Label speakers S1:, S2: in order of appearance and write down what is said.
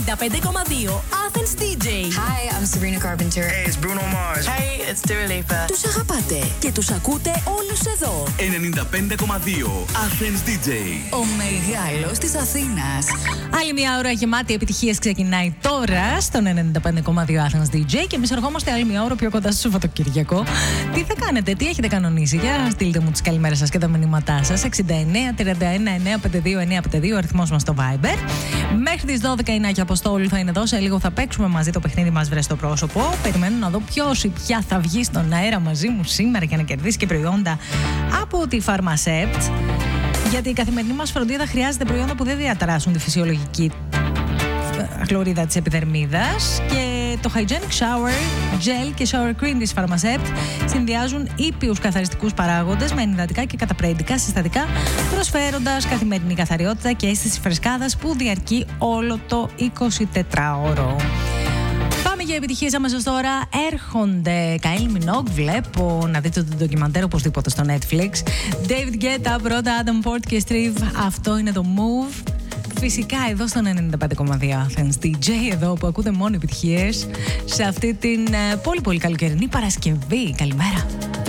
S1: 95,2 Athens DJ.
S2: Hi, I'm Sabrina Carpenter.
S3: Hey, it's Bruno Mars.
S4: Hey, it's Dua Lipa.
S1: Τους αγαπάτε και τους ακούτε όλους εδώ.
S5: 95,2 Athens DJ.
S2: Ο μεγάλος της Αθήνας.
S6: Άλλη μια ώρα γεμάτη επιτυχίες ξεκινάει τώρα στον 95,2 Athens DJ και εμείς ερχόμαστε άλλη μια ώρα πιο κοντά στο Σαββατοκύριακο. Τι θα κάνετε, τι έχετε κανονίσει? Για στείλτε μου τις καλημέρες σας και τα μηνύματά σας. 69 31 952 952 ο αριθμός μας στο Viber. Μέχρι τις 12 η Νάκη Αποστόλου θα είναι εδώ. Σε λίγο θα παίξουμε μαζί το παιχνίδι μας βρες στο πρόσωπο. Περιμένω να δω ποιος ή ποια θα βγει στον αέρα μαζί μου σήμερα για να κερδίσει και προϊόντα από τη Pharmacept. Γιατί η καθημερινή μας φροντίδα χρειάζεται προϊόντα που δεν διαταράσσουν τη φυσιολογική χλωρίδα της επιδερμίδας. Και το Hygienic Shower Gel και Shower Cream της Pharmacept συνδυάζουν ήπιους καθαριστικούς παράγοντες με ενυδατικά και καταπραγητικά συστατικά, προσφέροντας καθημερινή καθαριότητα και αίσθηση φρεσκάδας που διαρκεί όλο το 24ωρο. Πάμε για επιτυχίες αμέσως τώρα. Έρχονται Kylie Minogue, βλέπω να δείτε το ντοκιμαντέρ οπωσδήποτε στο Netflix. David Guetta, πρώτα Adam Port και Steve. Αυτό είναι το Move. Φυσικά εδώ στον 95,2 Athens DJ, εδώ που ακούτε μόνο επιτυχίες σε αυτή την πολύ καλοκαιρινή Παρασκευή. Καλημέρα.